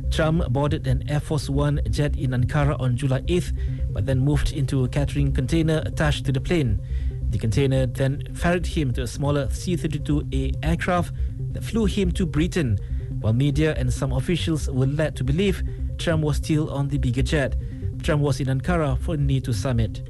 Trump boarded an Air Force One jet in Ankara on July 8th, but then moved into a catering container attached to the plane. The container then ferried him to a smaller C-32A aircraft that flew him to Britain, while media and some officials were led to believe Trump was still on the bigger jet. Trump was in Ankara for the NATO summit.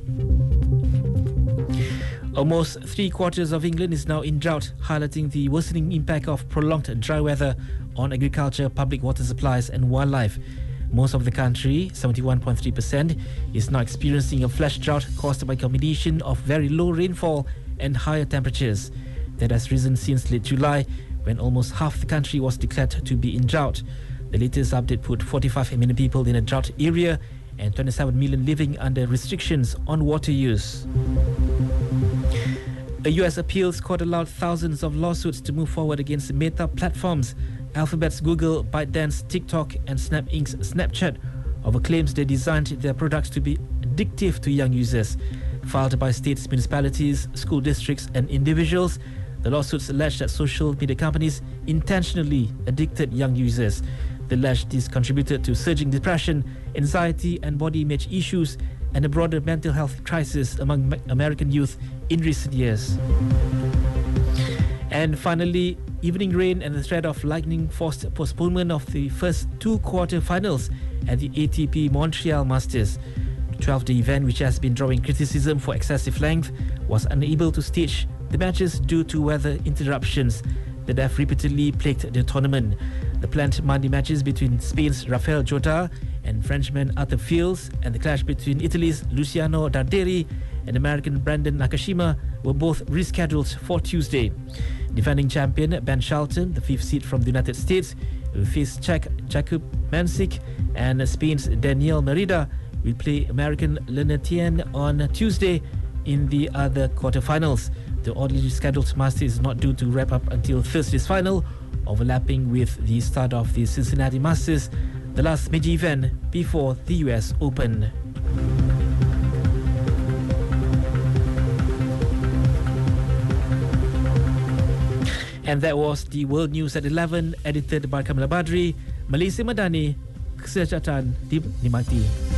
Almost 3/4 of England is now in drought, highlighting the worsening impact of prolonged dry weather on agriculture, public water supplies and wildlife. Most of the country, 71.3%, is now experiencing a flash drought caused by a combination of very low rainfall and higher temperatures. That has risen since late July, when almost half the country was declared to be in drought. The latest update put 45 million people in a drought area and 27 million living under restrictions on water use. A US appeals court allowed thousands of lawsuits to move forward against Meta platforms, Alphabet's Google, ByteDance, TikTok and Snap Inc.'s Snapchat, over claims they designed their products to be addictive to young users. Filed by states, municipalities, school districts and individuals, the lawsuits allege that social media companies intentionally addicted young users. They allege this contributed to surging depression, anxiety and body image issues and a broader mental health crisis among American youth in recent years. And finally, evening rain and the threat of lightning forced postponement of the first two quarter-finals at the ATP Montreal Masters. The 12th event, which has been drawing criticism for excessive length, was unable to stage the matches due to weather interruptions that have repeatedly plagued the tournament. The planned Monday matches between Spain's Rafael Jota and Frenchman Arthur Fields and the clash between Italy's Luciano Darderi and American Brandon Nakashima were both rescheduled for Tuesday. Defending champion Ben Shelton, the fifth seed from the United States, will face Czech Jakub Mansik, and Spain's Daniel Merida will play American Lenetien on Tuesday in the other quarterfinals. The oddly scheduled Masters is not due to wrap up until Thursday's final, overlapping with the start of the Cincinnati Masters, the last major event before the US Open. And that was the World News at 11, edited by Kamila Badri. Malaysia Madani, kesejahteraan dinikmati.